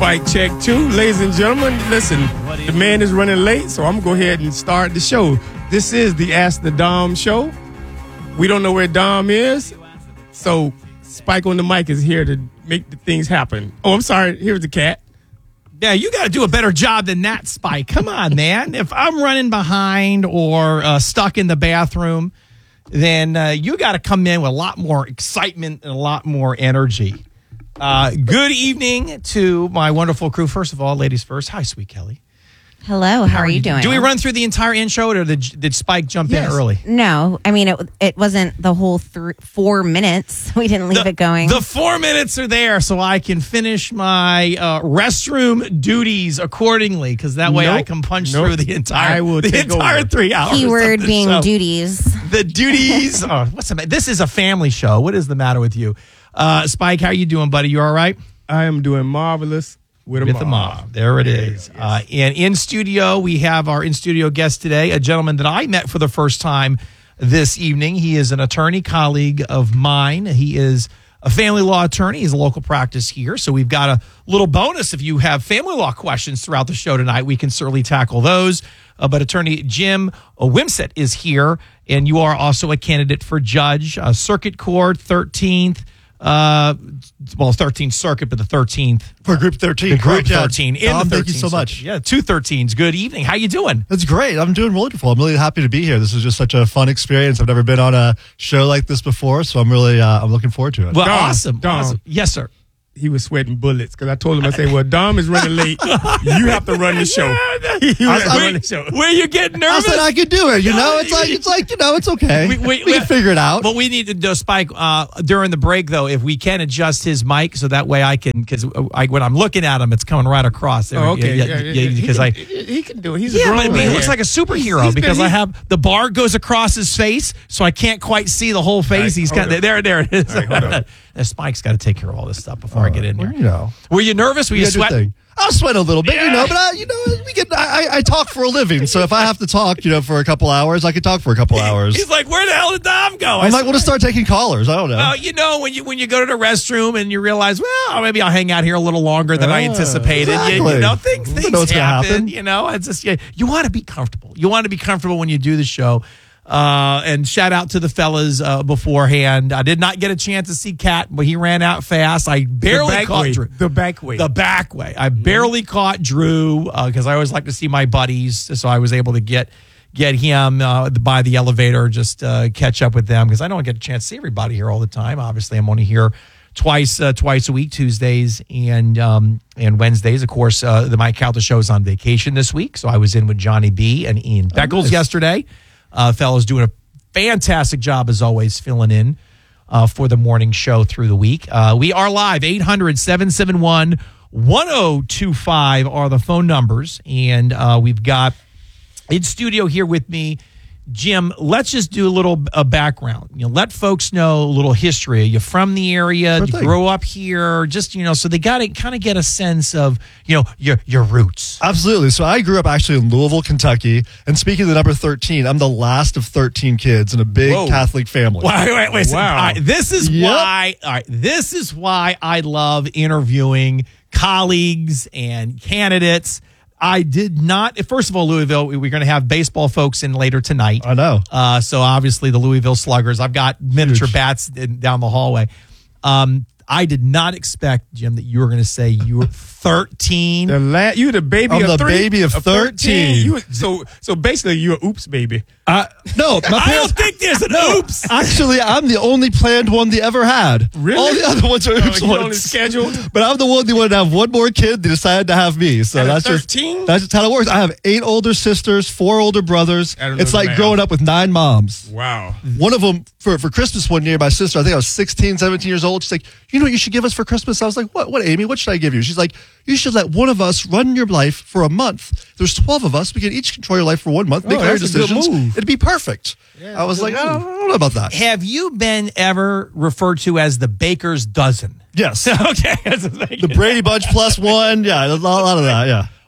Spike check 2. Ladies and gentlemen, listen, the man is running late, so I'm going to go ahead and start the show. This is the Ask the Dom show. We don't know where Dom is, so Spike on the mic is here to make the things happen. Oh, I'm sorry. Here's the cat. Yeah, you got to do a better job than that, Spike. Come on, man. If I'm running behind or stuck in the bathroom, then you got to come in with a lot more excitement and a lot more energy. Good evening to my wonderful crew. First of all, ladies first. Hi, sweet Kelly. Hello, how are you doing? Do we run through the entire intro, or did Spike jump in early? No, I mean, it wasn't the whole 4 minutes. We didn't leave it going. The 4 minutes are there so I can finish my restroom duties accordingly, because that way I can punch through the entire 3 hours. Keyword being show. Duties. The duties. Oh, this is a family show. What is the matter with you? Spike, how you doing, buddy? You all right? I am doing marvelous. With a mob. There it is. Yes. And in studio, we have our in-studio guest today, a gentleman that I met for the first time this evening. He is an attorney colleague of mine. He is a family law attorney. He's a local practice here. So we've got a little bonus. If you have family law questions throughout the show tonight, we can certainly tackle those. But attorney Jim Wimsett is here, and you are also a candidate for judge, Circuit Court, 13th. 13th Circuit, but the 13th. For Group 13. The Group 13. In the 13th thank you so much. Yeah, 213s. Good evening. How you doing? That's great. I'm doing wonderful. I'm really happy to be here. This is just such a fun experience. I've never been on a show like this before, so I'm really I'm looking forward to it. Well, awesome. Yes, sir. He was sweating bullets because I told him, I said, well, Dom is running late. You have to run the show. Were you getting nervous? I said I could do it. You know, it's like it's okay. We can figure it out. But we need to do, Spike, during the break, though, if we can adjust his mic so that way I can, because when I'm looking at him, it's coming right across there. Oh, okay. Because he can do it. He's a grown man. He looks like a superhero because I have the bar goes across his face, so I can't quite see the whole face. Right, he's kind of there it is. Right, Spike's got to take care of all this stuff before I get in there. You know. Were you nervous? Were you sweating? I'll sweat a little bit, but I talk for a living. So if I have to talk, for a couple hours, I can talk for a couple hours. He's like, where the hell did Dom go? I'm like, we'll just start taking callers. I don't know. When you go to the restroom and you realize, well, maybe I'll hang out here a little longer than I anticipated. Exactly. Things happen. It's just you want to be comfortable. You want to be comfortable when you do the show. And shout out to the fellas beforehand. I did not get a chance to see Kat, but he ran out fast. I barely caught Drew. The back way. I barely caught Drew because I always like to see my buddies. So I was able to get him by the elevator, just catch up with them because I don't get a chance to see everybody here all the time. Obviously, I'm only here twice a week, Tuesdays and Wednesdays. Of course, the Mike Calta show is on vacation this week, so I was in with Johnny B and Ian Beckles yesterday. Fellows doing a fantastic job, as always, filling in for the morning show through the week. We are live. 800-771-1025 are the phone numbers. And we've got in studio here with me, Jim. Let's just do a little background. Let folks know a little history. Are you from the area? Did you grow up here? Just, so they got to kind of get a sense of, your roots. Absolutely. So I grew up actually in Louisville, Kentucky. And speaking of the number 13, I'm the last of 13 kids in a big Catholic family. Wait. Wow. All right, this is why I love interviewing colleagues and candidates. I did not. First of all, Louisville, we're going to have baseball folks in later tonight. I know. So obviously the Louisville Sluggers. I've got miniature bats down the hallway. I did not expect, Jim, that you were going to say you were 13. You the baby I'm of the 3? baby of 13. So basically you're an oops baby. No, my parents, I don't think there's an oops. Actually, I'm the only planned one they ever had. Really? All the other ones are oops ones. Only scheduled? But I'm the one that wanted to have one more kid. They decided to have me. So that's 13? That's just how it works. I have 8 older sisters, 4 older brothers. It's like growing up with 9 moms. Wow. One of them, for Christmas one year, my sister, I think I was 16, 17 years old. She's like, you know what you should give us for Christmas? I was like, what, Amy? What should I give you? She's like, you should let one of us run your life for a month. There's 12 of us. We can each control your life for 1 month. Make our decisions. It'd be perfect. Yeah, I was like, I don't know about that. Have you been ever referred to as the baker's dozen? Yes. Okay. The Brady Bunch plus 1. Yeah, a lot of that, yeah.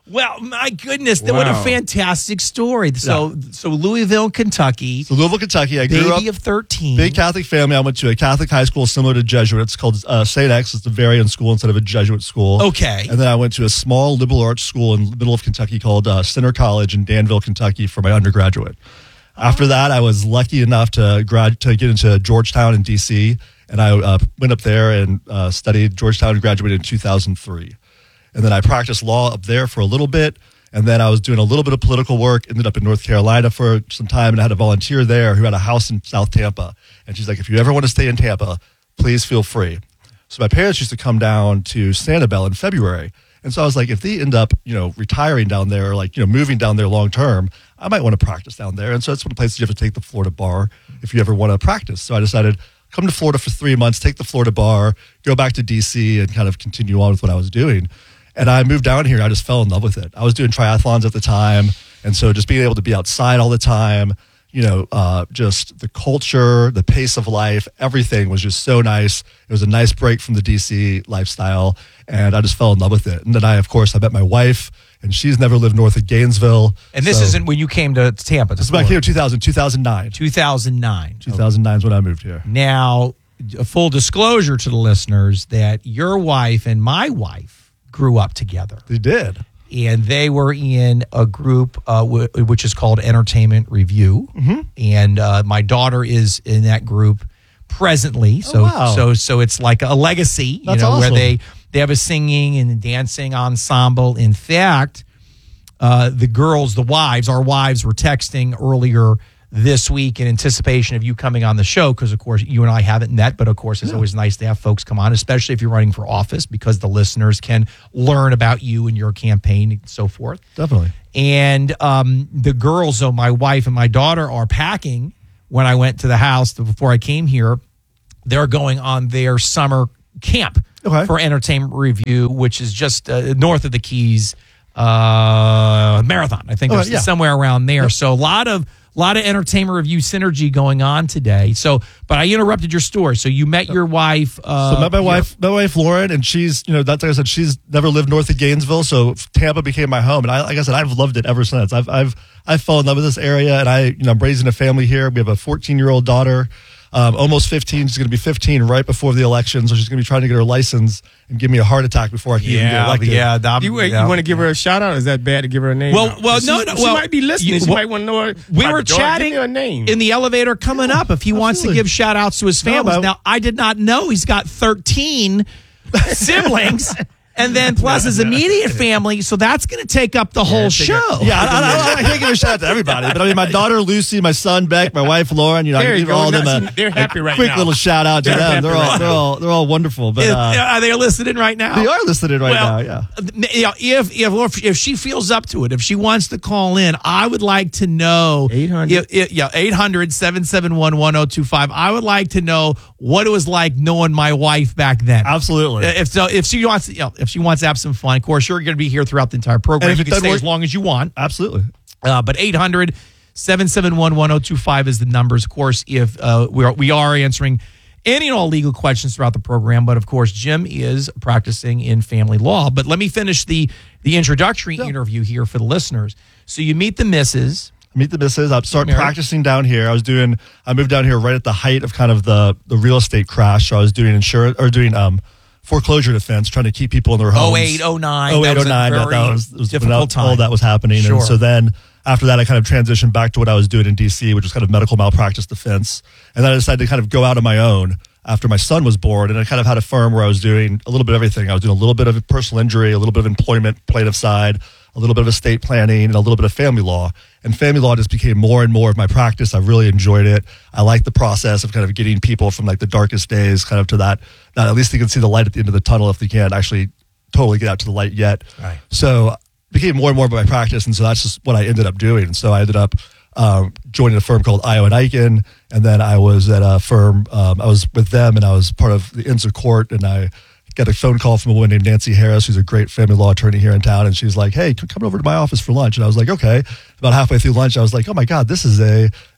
Well, my goodness, what a Wow. fantastic story. So Louisville, Kentucky, So Louisville, Kentucky. I grew up baby of 13. big Catholic family. I went to a Catholic high school similar to Jesuit. It's called St. X. It's a Varian school instead of a Jesuit school. Okay. And then I went to a small liberal arts school in the middle of Kentucky called Center College in Danville, Kentucky for my undergraduate. After that, I was lucky enough to get into Georgetown in D.C., and I went up there and studied Georgetown and graduated in 2003. And then I practiced law up there for a little bit. And then I was doing a little bit of political work, ended up in North Carolina for some time, and I had a volunteer there who had a house in South Tampa. And she's like, if you ever want to stay in Tampa, please feel free. So my parents used to come down to Sanibel in February. And so I was like, if they end up, retiring down there or moving down there long term, I might want to practice down there. And so that's one of the places you have to take the Florida bar if you ever want to practice. So I decided, come to Florida for 3 months, take the Florida bar, go back to DC and kind of continue on with what I was doing. And I moved down here. I just fell in love with it. I was doing triathlons at the time. And so just being able to be outside all the time, just the culture, the pace of life, everything was just so nice. It was a nice break from the DC lifestyle. And I just fell in love with it. And then I met my wife, and she's never lived north of Gainesville. And this isn't when you came to Tampa. This is back here in 2009. 2009. 2009 is when I moved here. Now, a full disclosure to the listeners that your wife and my wife grew up together. They did. And they were in a group which is called Entertainment Review. Mm-hmm. And my daughter is in that group presently. So wow. so it's like a legacy, That's where awesome. they have a singing and dancing ensemble. In fact, the wives, our wives were texting earlier this week in anticipation of you coming on the show, because of course you and I haven't met, but of course it's always nice to have folks come on, especially if you're running for office, because the listeners can learn about you and your campaign and so forth. Definitely. And the girls, so my wife and my daughter, are packing when I went to the house before I came here. They're going on their summer camp for Entertainment Review, which is just north of the Keys, Marathon. I think there's somewhere around there. Yep. So a lot of Entertainment Review synergy going on today. So, but I interrupted your story. So you met your wife. So met my wife Lauren, and she's, that's like I said, she's never lived north of Gainesville, so Tampa became my home, and like I said, I've loved it ever since. I've fallen in love with this area, and I'm raising a family here. We have a 14-year-old daughter. Almost 15. She's going to be 15 right before the election, so she's going to be trying to get her license and give me a heart attack before I can even get elected. You want to give her a shout out? Is that bad to give her a name? Well, no. She might be listening. She might want to know her. We were chatting give me a name in the elevator coming up if he wants to give shout outs to his family. Now, I did not know he's got 13 siblings. And then plus his immediate family, so that's going to take up the whole show. I can't give a shout out to everybody, but I mean, my daughter Lucy, my son Beck, my wife Lauren. I can give all of them they're happy right quick now. little shout out to them. They're all wonderful. But are they listening right now? They are listening right now. Yeah. If she feels up to it, if she wants to call in, I would like to know 800-771-1025. I would like to know what it was like knowing my wife back then. Absolutely. If she wants to have some fun, of course, you're going to be here throughout the entire program. You can stay as long as you want. Absolutely. But 800-771-1025 is the numbers. Of course, if we are answering any and all legal questions throughout the program, but of course, Jim is practicing in family law. But let me finish the introductory interview here for the listeners. So you meet the missus. I started practicing down here. I moved down here right at the height of kind of the real estate crash. So I was doing foreclosure defense, trying to keep people in their homes. 08, 09. 08, 09. That was difficult time. All that was happening. Sure. And so then after that, I kind of transitioned back to what I was doing in D.C., which was kind of medical malpractice defense. And then I decided to kind of go out on my own after my son was born. And I kind of had a firm where I was doing a little bit of everything. I was doing a little bit of personal injury, a little bit of employment plaintiff side, a little bit of estate planning, and a little bit of family law. And family law just became more and more of my practice. I really enjoyed it. I liked the process of kind of getting people from like the darkest days kind of to that at least they can see the light at the end of the tunnel if they can't actually totally get out to the light yet. Right. So it became more and more of my practice. And so that's just what I ended up doing. And so I ended up joining a firm called Io and Eichen. And then I was at a firm, I was with them and I was part of the Inns of Court, and I got a phone call from a woman named Nancy Harris, who's a great family law attorney here in town. And she's like, hey, come over to my office for lunch. And I was like, okay. About halfway through lunch, I was like, oh my God, this is a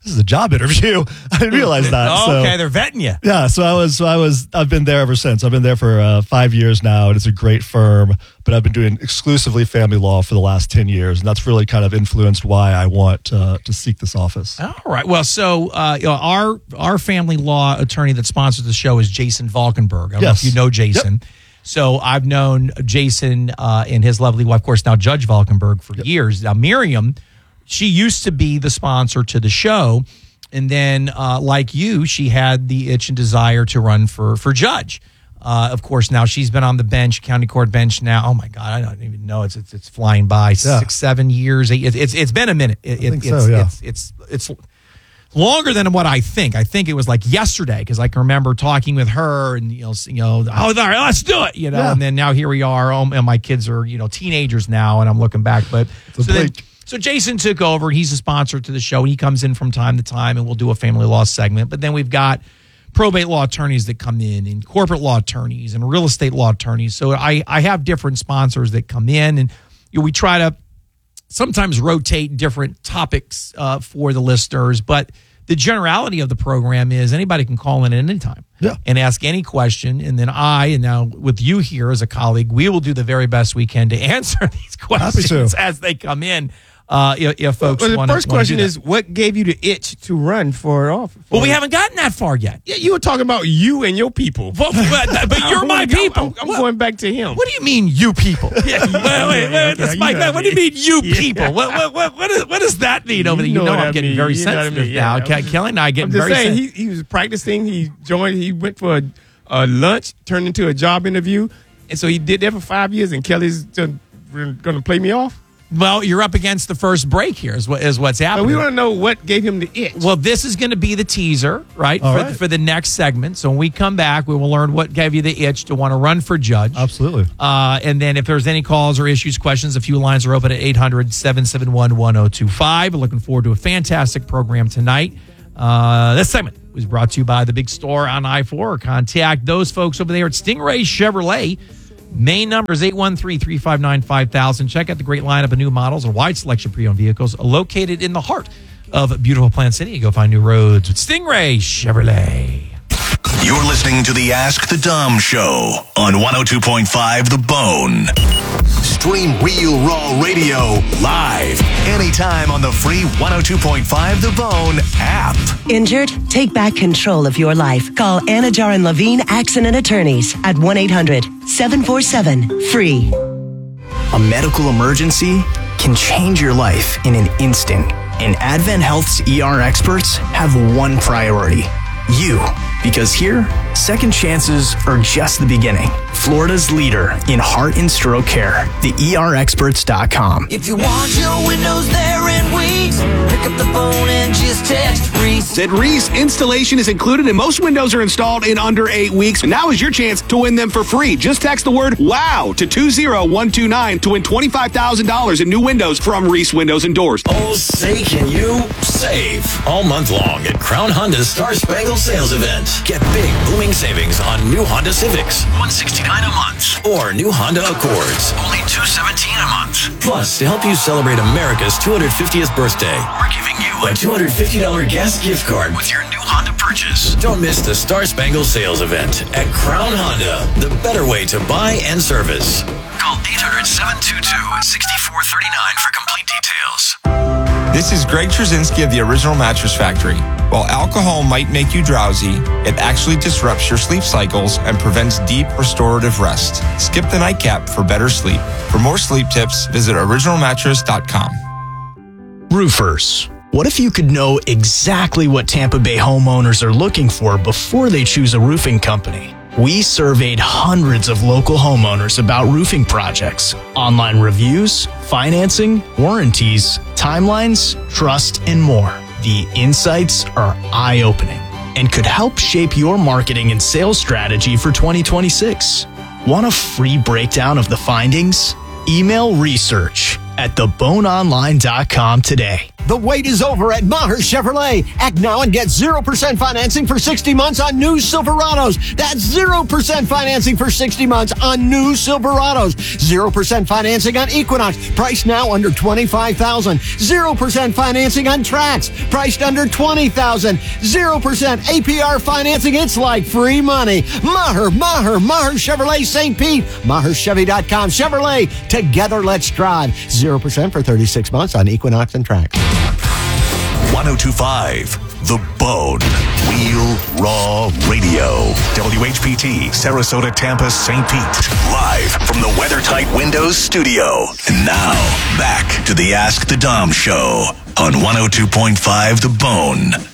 this is a job interview. I didn't realize that. Oh, okay, they're vetting you. Yeah, I've been there ever since. I've been there for 5 years now, and it's a great firm, but I've been doing exclusively family law for the last 10 years, and that's really kind of influenced why I want to seek this office. All right. Well, so our family law attorney that sponsors the show is Jason Valkenburg. I don't know if you know Jason. Yep. So I've known Jason and his lovely wife, of course, now Judge Valkenburg, for years. Now, Miriam, she used to be the sponsor to the show. And then, like you, she had the itch and desire to run for judge. Of course, now she's been on the bench, county court bench now. Oh, my God, I don't even know. It's flying by. 6, 7 years. It's been a minute. It's longer than what I think. I think it was like yesterday, because I can remember talking with her and, oh, all right, let's do it, And then now here we are, and my kids are, teenagers now, and I'm looking back. But so Jason took over. He's a sponsor to the show. He comes in from time to time, and we'll do a family law segment. But then we've got probate law attorneys that come in, and corporate law attorneys, and real estate law attorneys. So I have different sponsors that come in, and we try to sometimes rotate different topics for the listeners. But the generality of the program is anybody can call in at any time and ask any question. And then and now with you here as a colleague, we will do the very best we can to answer these questions as they come in. If folks want to. The first question is, what gave you the itch to run for office? Well, we haven't gotten that far yet. Yeah, you were talking about you and your people. But you're my people. I'm going back to him. What do you mean, you people? Wait, that's Mike. What do you mean, you people? What does that mean over there? I'm getting very sensitive now. Kelly and I getting very sensitive. He was practicing. He went for a lunch, turned into a job interview. And so he did that for 5 years, and Kelly's going to play me off? Well, you're up against the first break here is what's happening. But we want to know what gave him the itch. Well, this is going to be the teaser, right, for the next segment. So when we come back, we will learn what gave you the itch to want to run for judge. Absolutely. And then if there's any calls or issues, questions, a few lines are open at 800-771-1025. We're looking forward to a fantastic program tonight. This segment was brought to you by the big store on I-4. Contact those folks over there at Stingray Chevrolet. Main number is 813-359-5000. Check out the great lineup of new models and wide selection of pre-owned vehicles located in the heart of beautiful Plant City. Go find new roads with Stingray Chevrolet. You're listening to the Ask the Dom Show on 102.5 The Bone. Stream Real Raw Radio live anytime on the free 102.5 The Bone app. Injured? Take back control of your life. Call Anajar and Levine Accident Attorneys at 1-800-747-FREE. A medical emergency can change your life in an instant. And Advent Health's ER experts have one priority: you. Because here, second chances are just the beginning. Florida's leader in heart and stroke care, theerexperts.com. If you want your windows there in weeks, pick up the phone and just text Reese. At Reese, installation is included and most windows are installed in under 8 weeks. Now is your chance to win them for free. Just text the word WOW to 20129 to win $25,000 in new windows from Reese Windows and Doors. Oh, say can you save all month long at Crown Honda's Star Spangled Sales Event. Get big booming savings on new Honda Civics, $169 a month, or new Honda Accords, only $217 a month. Plus, to help you celebrate America's 250th birthday, we're giving you a $250 gas gift card with your new Honda purchase. Don't miss the Star Spangled Sales Event at Crown Honda, the better way to buy and service. Call 800-722-6439 for complete details. This is Greg Trzynski of the Original Mattress Factory. While alcohol might make you drowsy, it actually disrupts your sleep cycles and prevents deep restorative rest. Skip the nightcap for better sleep. For more sleep tips, visit originalmattress.com. Roofers. What if you could know exactly what Tampa Bay homeowners are looking for before they choose a roofing company? We surveyed hundreds of local homeowners about roofing projects, online reviews, financing, warranties, timelines, trust, and more. The insights are eye-opening and could help shape your marketing and sales strategy for 2026. Want a free breakdown of the findings? Email research@theboneonline.com today. The wait is over at Maher Chevrolet. Act now and get 0% financing for 60 months on new Silverados. That's 0% financing for 60 months on new Silverados. 0% financing on Equinox, priced now under $25,000. 0% financing on Trax, priced under $20,000. 0% APR financing. It's like free money. Maher Chevrolet St. Pete. MaherChevy.com. Chevrolet. Together, let's drive. 0% for 36 months on Equinox and Trax. 1025 The Bone. Real Raw Radio. WHPT, Sarasota, Tampa, St. Pete. Live from the WeatherTight Windows studio. And now, back to the Ask the Dom Show on 102.5 The Bone.